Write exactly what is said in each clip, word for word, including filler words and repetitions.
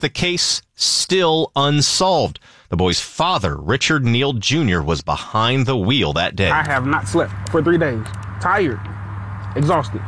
The case still unsolved. The boy's father, Richard Neal Junior, was behind the wheel that day. I have not slept for three days. Tired, exhausted.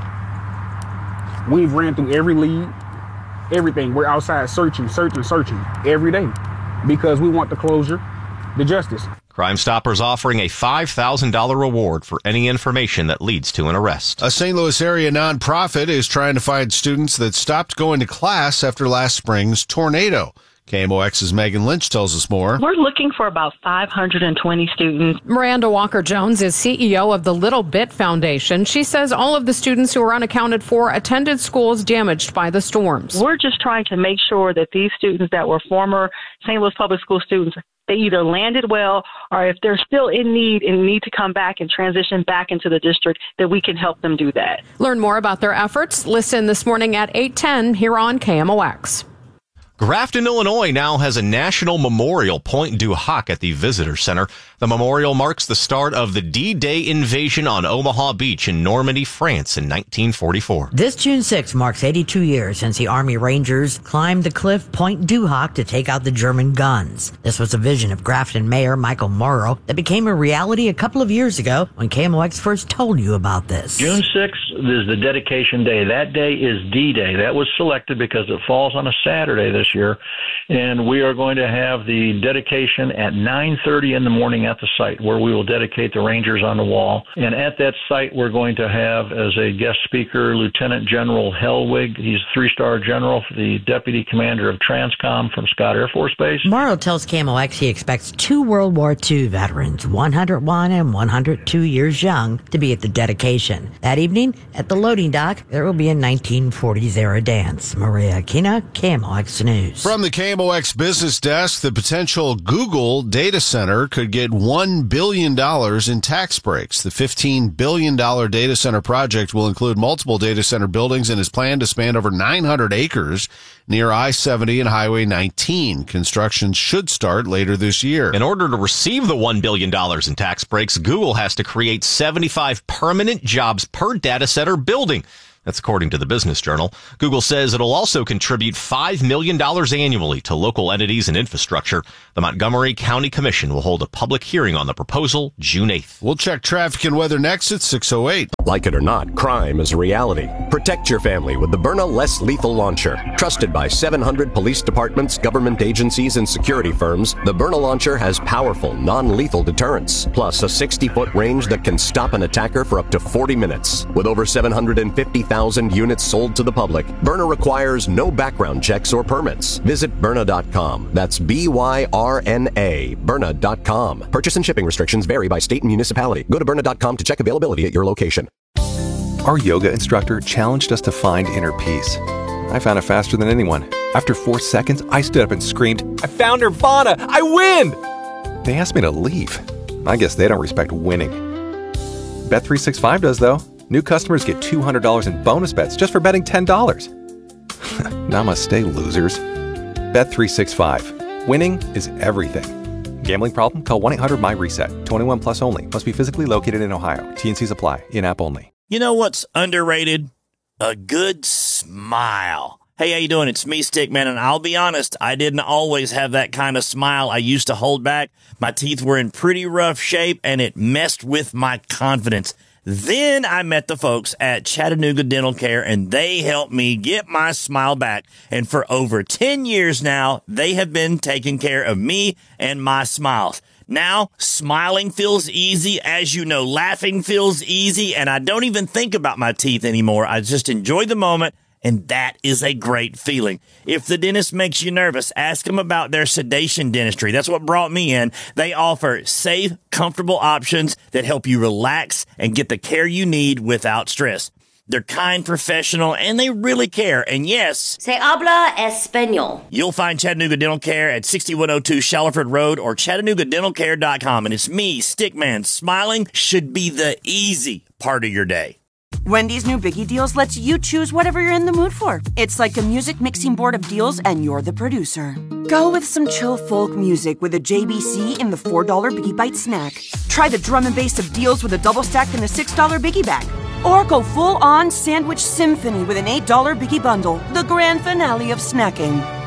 We've ran through every lead, everything. We're outside searching, searching, searching every day because we want the closure, the justice. Crime Stoppers offering a five thousand dollars reward for any information that leads to an arrest. A Saint Louis area nonprofit is trying to find students that stopped going to class after last spring's tornado. K M O X's Megan Lynch tells us more. We're looking for about five hundred twenty students. Miranda Walker-Jones is C E O of the Little Bit Foundation. She says all of the students who are unaccounted for attended schools damaged by the storms. We're just trying to make sure that these students that were former Saint Louis Public School students, they either landed well, or if they're still in need and need to come back and transition back into the district, that we can help them do that. Learn more about their efforts. Listen this morning at eight ten here on K M O X. Grafton, Illinois now has a national memorial, Point du Hoc, at the Visitor Center. The memorial marks the start of the D-Day invasion on Omaha Beach in Normandy, France in nineteen forty-four. This June sixth marks eighty-two years since the Army Rangers climbed the cliff Point du Hoc to take out the German guns. This was a vision of Grafton Mayor Michael Morrow that became a reality a couple of years ago when K M O X first told you about this. June sixth is the dedication day. That day is D-Day. That was selected because it falls on a Saturday this year, and we are going to have the dedication at nine thirty in the morning at the site, where we will dedicate the Rangers on the wall. And at that site, we're going to have as a guest speaker Lieutenant General Hellwig. He's a three-star general, for the Deputy Commander of Transcom from Scott Air Force Base. Morrow tells K M O X he expects two World War Two veterans, one hundred one and one hundred two years young, to be at the dedication. That evening, at the loading dock, there will be a nineteen forties-era dance. Maria Aquina, K M O X News. From the K M O X business desk, the potential Google data center could get one billion dollars in tax breaks. The fifteen billion dollars data center project will include multiple data center buildings and is planned to span over nine hundred acres near I seventy and Highway nineteen. Construction should start later this year. In order to receive the one billion dollars in tax breaks, Google has to create seventy-five permanent jobs per data center building. That's according to the Business Journal. Google says it'll also contribute five million dollars annually to local entities and infrastructure. The Montgomery County Commission will hold a public hearing on the proposal June eighth. We'll check traffic and weather next at six oh eight. Like it or not, crime is a reality. Protect your family with the Byrna Less Lethal Launcher. Trusted by seven hundred police departments, government agencies, and security firms, the Byrna Launcher has powerful, non-lethal deterrence, plus a sixty-foot range that can stop an attacker for up to forty minutes. With over seven hundred fifty thousand units sold to the public, Byrna requires no background checks or permits. Visit Byrna dot com. That's B Y R N A, Byrna dot com. Purchase and shipping restrictions vary by state and municipality. Go to Byrna dot com to check availability at your location. Our yoga instructor challenged us to find inner peace. I found it faster than anyone. After four seconds, I stood up and screamed, "I found Nirvana! I win!" They asked me to leave. I guess they don't respect winning. Bet three sixty-five does, though. New customers get two hundred dollars in bonus bets just for betting ten dollars. Namaste, losers. Bet three sixty-five. Winning is everything. Gambling problem? Call one eight hundred my reset. twenty-one plus only. Must be physically located in Ohio. T and Cs apply. In-app only. You know what's underrated? A good smile. Hey, how you doing? It's me, Stickman, and I'll be honest, I didn't always have that kind of smile. I used to hold back. My teeth were in pretty rough shape, and it messed with my confidence. Then I met the folks at Chattanooga Dental Care, and they helped me get my smile back. And for over ten years now, they have been taking care of me and my smiles. Now, smiling feels easy. As you know, laughing feels easy, and I don't even think about my teeth anymore. I just enjoy the moment, and that is a great feeling. If the dentist makes you nervous, ask them about their sedation dentistry. That's what brought me in. They offer safe, comfortable options that help you relax and get the care you need without stress. They're kind, professional, and they really care. And yes, Se habla español. You'll find Chattanooga Dental Care at sixty-one oh two Shallowford Road or Chattanooga Dental Care dot com. And it's me, Stickman. Smiling should be the easy part of your day. Wendy's new Biggie Deals lets you choose whatever you're in the mood for. It's like a music mixing board of deals, and you're the producer. Go with some chill folk music with a J B C in the four dollar Biggie Bite snack. Try the drum and bass of deals with a double stack in the six dollar Biggie Bag. Or go full-on sandwich symphony with an eight dollar Biggie Bundle, the grand finale of snacking.